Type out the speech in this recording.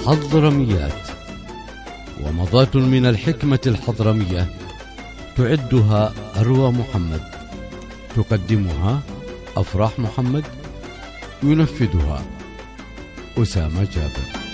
حضرميات، ومضاة من الحكمة الحضرمية تعدها أروى محمد، تقدمها أفراح محمد، ينفذها أسامة جابر.